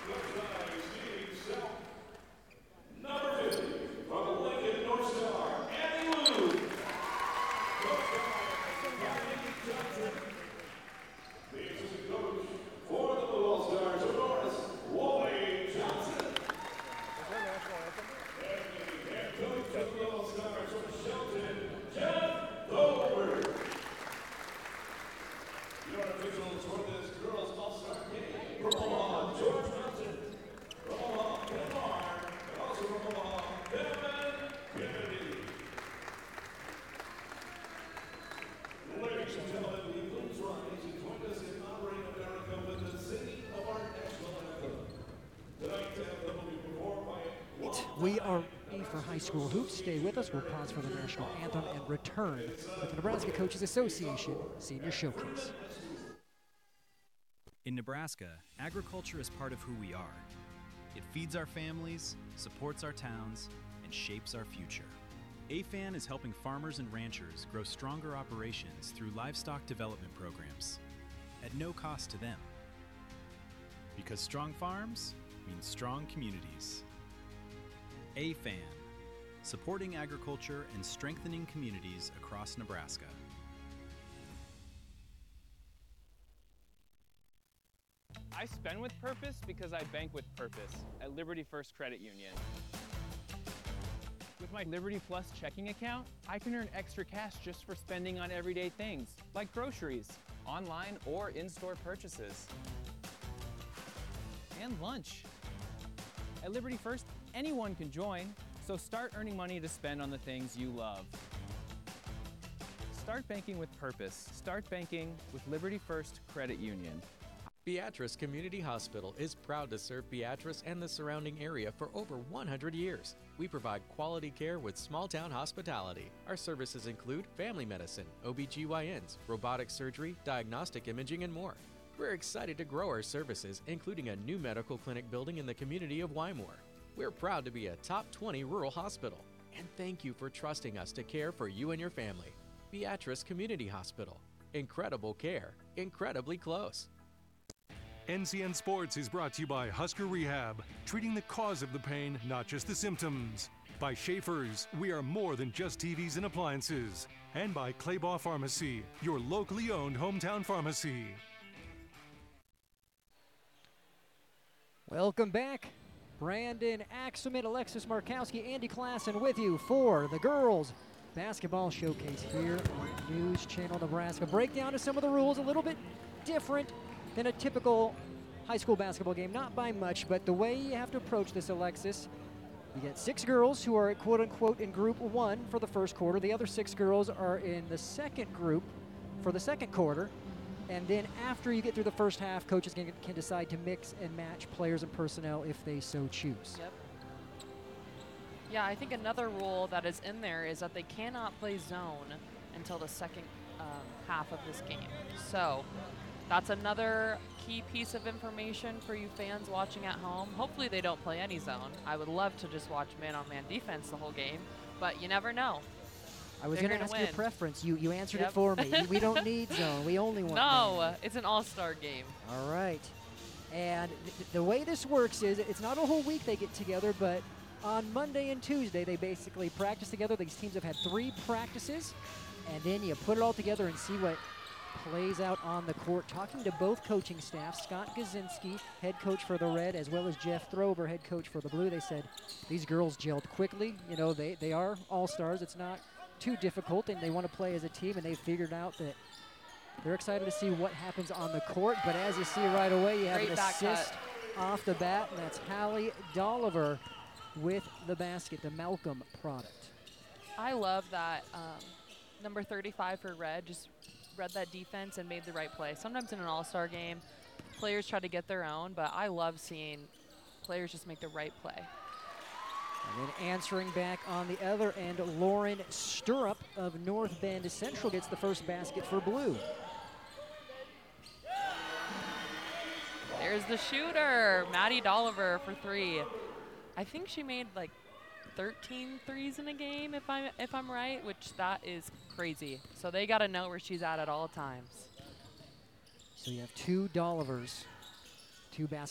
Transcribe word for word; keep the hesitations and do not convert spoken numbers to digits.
We are ready for high school hoops. Stay with us. We'll pause for the national anthem and return with the Nebraska Coaches Association Senior Showcase. In Nebraska, agriculture is part of who we are. It feeds our families, supports our towns, and shapes our future. A F A N is helping farmers and ranchers grow stronger operations through livestock development programs at no cost to them. Because strong farms means strong communities. A F A N, supporting agriculture and strengthening communities across Nebraska. I spend with purpose because I bank with purpose at Liberty First Credit Union. With my Liberty Plus checking account, I can earn extra cash just for spending on everyday things, like groceries, online or in-store purchases, and lunch. At Liberty First, anyone can join, so start earning money to spend on the things you love. Start banking with purpose. Start banking with Liberty First Credit Union. Beatrice Community Hospital is proud to serve Beatrice and the surrounding area for over one hundred years. We provide quality care with small-town hospitality. Our services include family medicine, O B G Y Ns, robotic surgery, diagnostic imaging, and more. We're excited to grow our services, including a new medical clinic building in the community of Wymore. We're proud to be a top twenty rural hospital. And thank you for trusting us to care for you and your family. Beatrice Community Hospital. Incredible care, incredibly close. N C N Sports is brought to you by Husker Rehab, treating the cause of the pain, not just the symptoms. By Schaefer's, we are more than just T Vs and appliances. And by Claybaugh Pharmacy, your locally owned hometown pharmacy. Welcome back. Brandon Axelman, Alexis Markowski, Andy Klassen with you for the girls basketball showcase here on News Channel Nebraska. Breakdown of some of the rules, a little bit different than a typical high school basketball game. Not by much, but the way you have to approach this, Alexis, you get six girls who are quote-unquote in group one for the first quarter. The other six girls are in the second group for the second quarter. And then after you get through the first half, coaches can, can decide to mix and match players and personnel if they so choose. Yep. Yeah, I think another rule that is in there is that they cannot play zone until the second um, half of this game. So that's another key piece of information for you fans watching at home. Hopefully they don't play any zone. I would love to just watch man-on-man defense the whole game, but you never know. I was going to ask win. your preference. You you answered Yep. it for me. We don't need zone. We only want No, man. it's an all-star game. All right. And th the way this works is it's not a whole week they get together, but on Monday and Tuesday they basically practice together. These teams have had three practices, and then you put it all together and see what plays out on the court. Talking to both coaching staff, Scott Gazinski, head coach for the Red, as well as Jeff Throber, head coach for the Blue, they said these girls gelled quickly. You know, they, they are all-stars. It's not too difficult, and they want to play as a team, and they figured out that they're excited to see what happens on the court. But as you see right away, you have Great an back assist cut. off the bat, and that's Hallie Dolliver with the basket, the Malcolm product. I love that um, number thirty-five for Red just read that defense and made the right play. Sometimes in an all-star game, players try to get their own, but I love seeing players just make the right play. And then answering back on the other end, Lauren Stirrup of North Bend Central gets the first basket for Blue. There's the shooter, Maddie Dolliver for three. I think she made like thirteen threes in a game, if I'm if I'm right, which that is crazy. So they got to know where she's at at all times. So you have two Dollivers, two basketball